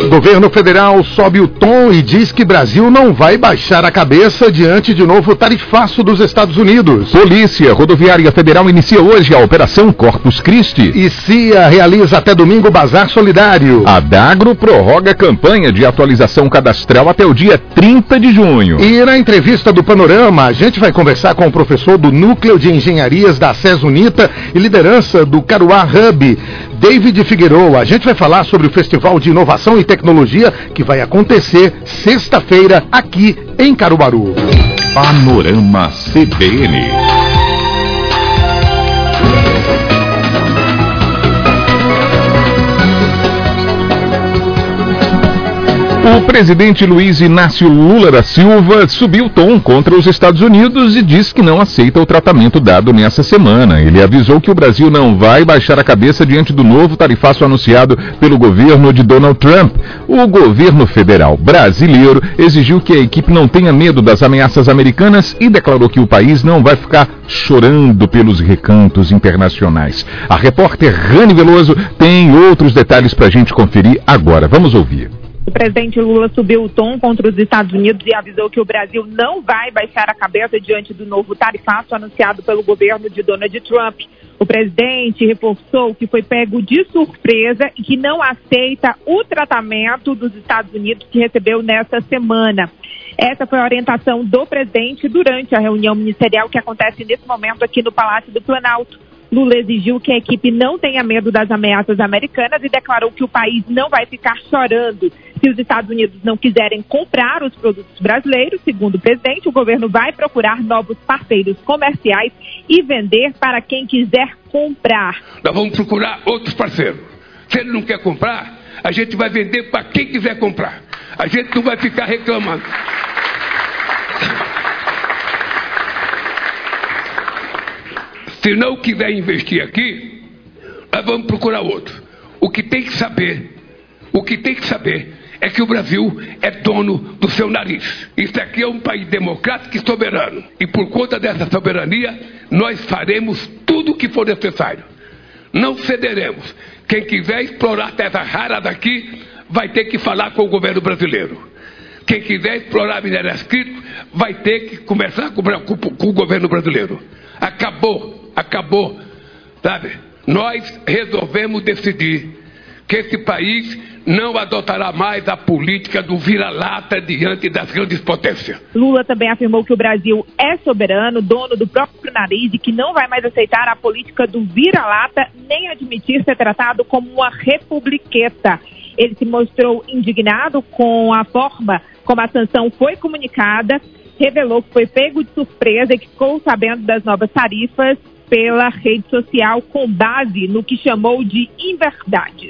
Governo federal sobe o tom e diz que Brasil não vai baixar a cabeça diante de novo tarifaço dos Estados Unidos. Polícia Rodoviária Federal inicia hoje a Operação Corpus Christi. E CIA realiza até domingo Bazar Solidário. A Dagro prorroga a campanha de atualização cadastral até o dia 30 de junho. E na entrevista do Panorama, a gente vai conversar com o professor do Núcleo de Engenharias da SES Unita e liderança do Caruá Hub, David Figueiredo. A gente vai falar sobre o Festival de Inovação e Tecnologia que vai acontecer sexta-feira aqui em Caruaru. Panorama CBN. O presidente Luiz Inácio Lula da Silva subiu o tom contra os Estados Unidos e disse que não aceita o tratamento dado nessa semana. Ele avisou que o Brasil não vai baixar a cabeça diante do novo tarifaço anunciado pelo governo de Donald Trump. O governo federal brasileiro exigiu que a equipe não tenha medo das ameaças americanas e declarou que o país não vai ficar chorando pelos recantos internacionais. A repórter Rani Veloso tem outros detalhes para a gente conferir agora. Vamos ouvir. O presidente Lula subiu o tom contra os Estados Unidos e avisou que o Brasil não vai baixar a cabeça diante do novo tarifaço anunciado pelo governo de Donald Trump. O presidente reforçou que foi pego de surpresa e que não aceita o tratamento dos Estados Unidos que recebeu nesta semana. Essa foi a orientação do presidente durante a reunião ministerial que acontece nesse momento aqui no Palácio do Planalto. Lula exigiu que a equipe não tenha medo das ameaças americanas e declarou que o país não vai ficar chorando. Se os Estados Unidos não quiserem comprar os produtos brasileiros, segundo o presidente, o governo vai procurar novos parceiros comerciais e vender para quem quiser comprar. Nós vamos procurar outros parceiros. Se ele não quer comprar, a gente vai vender para quem quiser comprar. A gente não vai ficar reclamando. Se não quiser investir aqui, nós vamos procurar outro. O que tem que saber é que o Brasil é dono do seu nariz. Isso aqui é um país democrático e soberano. E por conta dessa soberania, nós faremos tudo o que for necessário. Não cederemos. Quem quiser explorar terra rara daqui, vai ter que falar com o governo brasileiro. Quem quiser explorar minérios críticos, vai ter que começar com o governo brasileiro. Acabou, sabe? Nós resolvemos decidir que esse país não adotará mais a política do vira-lata diante das grandes potências. Lula também afirmou que o Brasil é soberano, dono do próprio nariz e que não vai mais aceitar a política do vira-lata nem admitir ser tratado como uma republiqueta. Ele se mostrou indignado com a forma como a sanção foi comunicada, revelou que foi pego de surpresa e que ficou sabendo das novas tarifas pela rede social com base no que chamou de inverdades.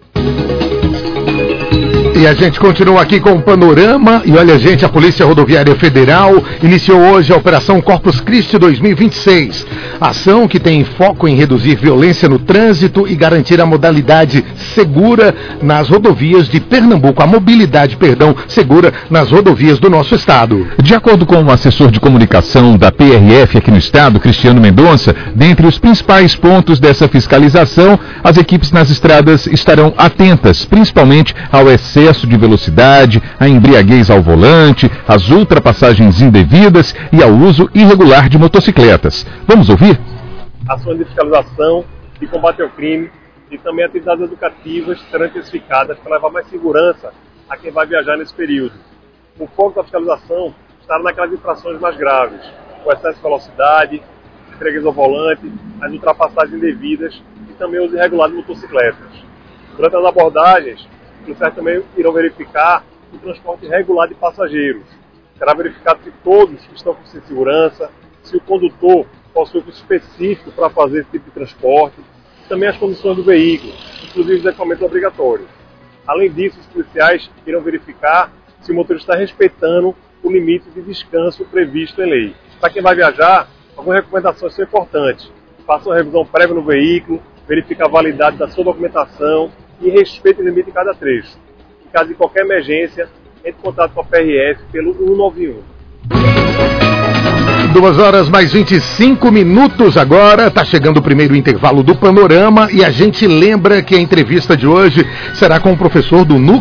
E a gente continua aqui com o Panorama. E olha, gente, a Polícia Rodoviária Federal iniciou hoje a Operação Corpus Christi 2026. Ação que tem foco em reduzir violência no trânsito e garantir a modalidade segura nas rodovias de Pernambuco. A mobilidade, segura nas rodovias do nosso estado. De acordo com o assessor de comunicação da PRF aqui no estado, Cristiano Mendonça, dentre os principais pontos dessa fiscalização, as equipes nas estradas estarão atentas, principalmente ao excesso de velocidade, a embriaguez ao volante, as ultrapassagens indevidas e ao uso irregular de motocicletas. Vamos ouvir? Ações de fiscalização e combate ao crime e também atividades educativas serão intensificadas para levar mais segurança a quem vai viajar nesse período. O foco da fiscalização estará naquelas infrações mais graves, o excesso de velocidade, embriaguez ao volante, as ultrapassagens indevidas e também o uso irregular de motocicletas. Durante as abordagens, os policiais também irão verificar o transporte regular de passageiros. Será verificado se todos estão com segurança, se o condutor possui curso específico para fazer esse tipo de transporte, e também as condições do veículo, inclusive os equipamentos obrigatórios. Além disso, os policiais irão verificar se o motorista está respeitando o limite de descanso previsto em lei. Para quem vai viajar, algumas recomendações são importantes. Faça uma revisão prévia no veículo, verifique a validade da sua documentação e respeite o limite de cada trecho. Em caso de qualquer emergência, entre em contato com a PRF pelo 191. 2h mais 25 agora, está chegando o primeiro intervalo do Panorama e a gente lembra que a entrevista de hoje será com o professor do Núcleo